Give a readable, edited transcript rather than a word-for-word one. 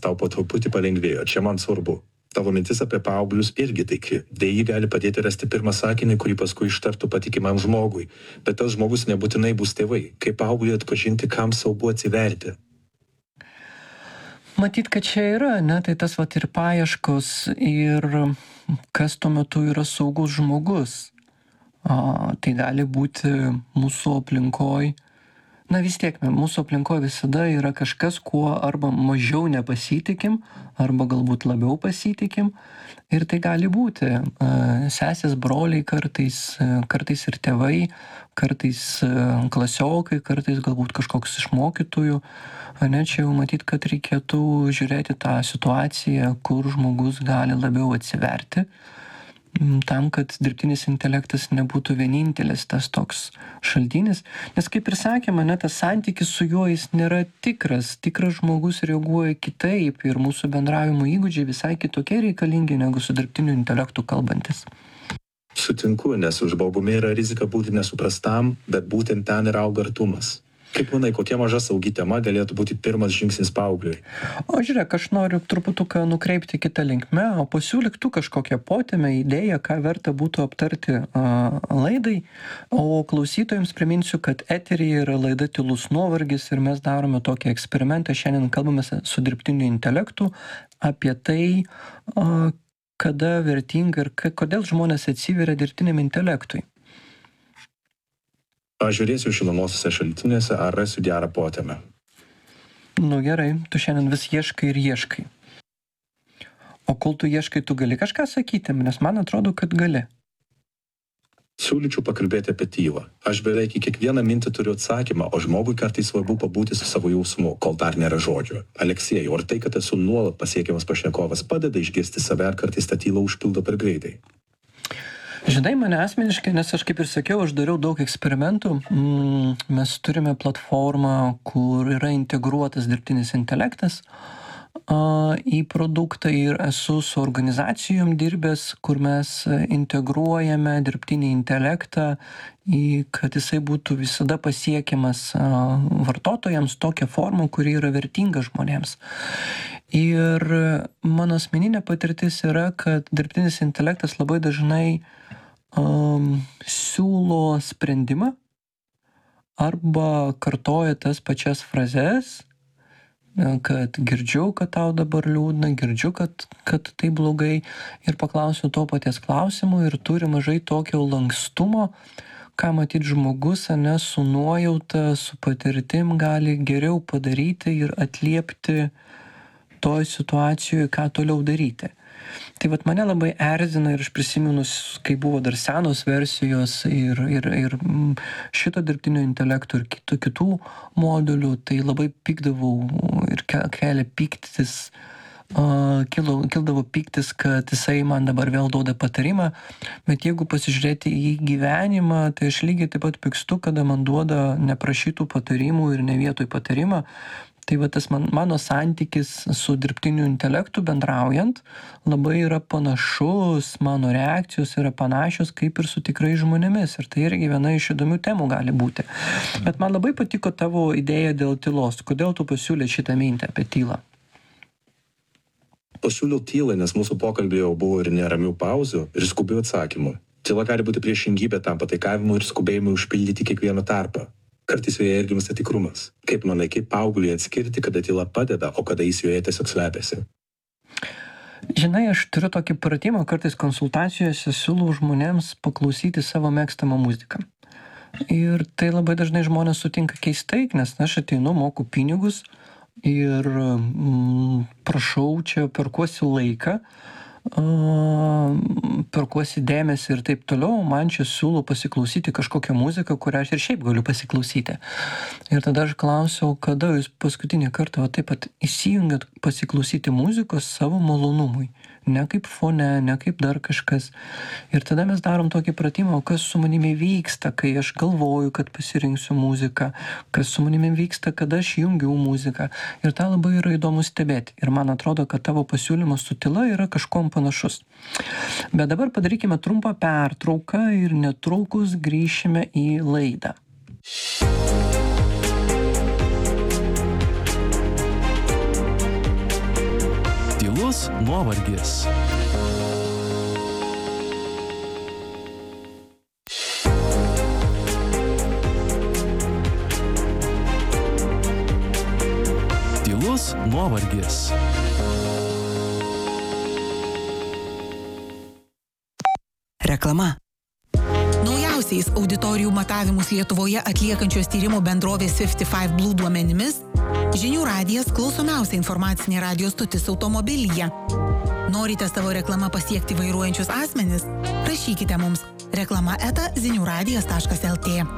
tau po truputį palengvėjo. Čia man svarbu. Tavo mintis apie paauglius irgi taikli. Deja gali padėti rasti pirmą sakinį, kurį paskui ištartų patikimam žmogui. Bet tas žmogus nebūtinai bus tėvai. Kaip paaugliui atpažinti, kam saugu atsiverti? Matyt, kad čia yra, ne, tai tas vat ir paieškos ir kas tuo metu yra saugus žmogus. Tai gali būti mūsų aplinkoj. Na vis tiek, mūsų aplinkoje visada yra kažkas, kuo arba mažiau nepasitikim, arba galbūt labiau pasitikim. Ir tai gali būti sesės, broliai kartais ir tėvai, kartais klasiokai, kartais galbūt kažkoks iš mokytojų. Čia jau matyt, kad reikėtų žiūrėti tą situaciją, kur žmogus gali labiau atsiverti. Tam, kad dirbtinis intelektas nebūtų vienintelis tas toks šaltinis. Nes kaip ir sakėme, tas santykis su juo jis nėra tikras. Tikras žmogus reaguoja kitaip ir mūsų bendravimo įgūdžiai visai kitokie reikalingi negu su dirbtiniu intelektu kalbantis. Sutinku, nes už žmogumi yra rizika būti nesuprastam, bet būtent ten yra auga artumas. Kaip manai, kokia maža saugi tema galėtų būti pirmas žingsnis paaugliui? Žiūrėk, aš noriu truputuką nukreipti kitą linkmę, o pasiūlyk tu kažkokią potemę, idėją, ką verta būtų aptarti laidai. O klausytojams priminsiu, kad eteryje yra laida Tylus nuovargis ir mes darome tokį eksperimentą. Šiandien kalbame su dirbtiniu intelektu apie tai, kada vertinga ir kodėl žmonės atsiveria dirbtiniam intelektui. Aš žiūrėsiu žinomosiuose šaltiniuose, ar rasiu gerą potemę. Gerai, tu šiandien vis ieškai ir ieškai. O kol tu ieškai, tu gali kažką sakyti, nes man atrodo, kad gali. Siūlyčiau pakalbėti apie tylą. Aš beveik į kiekvieną mintį turiu atsakymą, o žmogui kartais svarbu pabūti su savo jausmu, kol dar nėra žodžio. Aleksėjau, ar tai, kad esu nuolat pasiekiamas pašnekovas, padeda išgirsti save, ar kartais tą tylą užpildo per greitai? Žinai, mane asmeniškai, nes aš kaip ir sakiau, aš dariau daug eksperimentų. Mes turime platformą, kur yra integruotas dirbtinis intelektas į produktą ir esu su organizacijom dirbęs, kur mes integruojame dirbtinį intelektą, kad jisai būtų visada pasiekiamas vartotojams tokią formą, kuri yra vertinga žmonėms. Ir mano asmeninė patirtis yra, kad dirbtinis intelektas labai dažnai siūlo sprendimą arba kartoja tas pačias frazes, kad girdžiu, kad tau dabar liūdna, girdžiu, kad tai blogai ir paklausiu to paties klausimų ir turi mažai tokio lankstumo, ką matyt žmogus, su nuojauta, su patirtim gali geriau padaryti ir atliepti toj situacijoje, ką toliau daryti. Tai mane labai erzina ir aš prisiminus, kai buvo dar senos versijos ir šito dirbtinio intelekto ir kitų modulių, tai labai pykdavau ir kildavo pyktis, kad jisai man dabar vėl duoda patarimą, bet jeigu pasižiūrėti į gyvenimą, tai aš lygiai taip pat pykstu, kada man duoda neprašytų patarimų ir ne vietoj patarimą. Tai tas mano santykis su dirbtiniu intelektu bendraujant labai yra panašus, mano reakcijos yra panašios kaip ir su tikrai žmonėmis. Ir tai irgi viena iš įdomių temų gali būti. Bet man labai patiko tavo idėja dėl tylos. Kodėl tu pasiūlė šitą mintį apie tylą? Pasiūliau tylą, nes mūsų pokalbėje jau buvo ir neramių pauzių, ir skubių atsakymų. Tyla gali būti priešingybė tam pataikavimui ir skubėjimui užpildyti kiekvieną tarpą. Kartais joje irgi gimsta tikrumas. Kaip manai, kaip paaugliui atskirti, kada tyla padeda, o kada jis joje tiesiog slepiasi? Žinai, aš turiu tokį pratimą, kartais konsultacijose siūlau žmonėms paklausyti savo mėgstamą muziką. Ir tai labai dažnai žmonės sutinka keistai, nes aš ateinu, moku pinigus ir prašau, čia perkuosi laiką, perkuosi dėmesį ir taip toliau, man čia siūlo pasiklausyti kažkokią muziką, kurią aš ir šiaip galiu pasiklausyti. Ir tada aš klausiau, kada jūs paskutinį kartą taip pat įsijungiat pasiklausyti muzikos savo malonumui. Ne kaip fone, ne kaip dar kažkas. Ir tada mes darom tokį pratimą, kas su manimi vyksta, kai aš galvoju, kad pasirinksiu muziką, kas su manimi vyksta, kada aš jungiu muziką. Ir tą labai yra įdomu stebėti. Ir man atrodo, kad tavo pasiūlymas su tyla yra kažkuom panašus. Bet dabar padarykime trumpą pertrauką ir netrukus grįšime į laidą. Tylus nuovargis. Tylus nuovargis. Reklama. Naujausiais auditorijų matavimus Lietuvoje atliekančios tyrimų bendrovės 55 Blue duomenimis Žinių radijas klausomiausia informacinė radijo stotis automobilyje. Norite savo reklamą pasiekti vairuojančius asmenis? Rašykite mums reklama@ziniuradijas.lt.